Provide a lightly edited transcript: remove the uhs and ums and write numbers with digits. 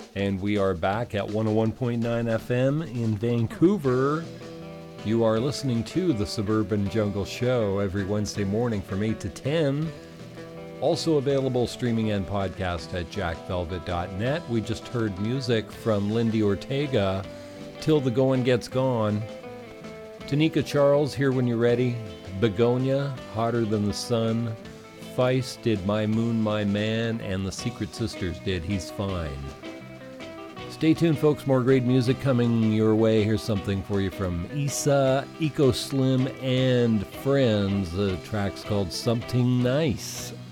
And we are back at 101.9 FM in Vancouver. You are listening to the Suburban Jungle Show every Wednesday morning from 8 to 10. Also available streaming and podcast at jackvelvet.net. We just heard music from Lindy Ortega, Till the Going Gets Gone. Tanika Charles, Here When You're Ready. Begonia, Hotter Than the Sun. Feist did My Moon, My Man, and the Secret Sisters did He's Fine. Stay tuned, folks. More great music coming your way. Here's something for you from Issa, Eco Slim, and Friends. The track's called Something Nice.